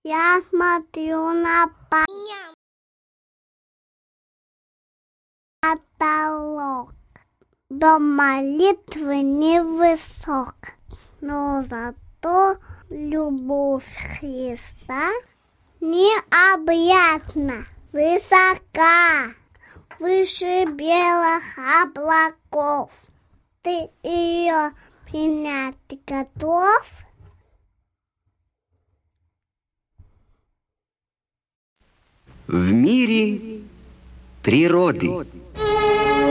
Я смотрю на потолок. Дом молитвы невысок, но зато любовь Христа необъятна, высока, выше белых облаков. Ты ее принять готов? В мире природы.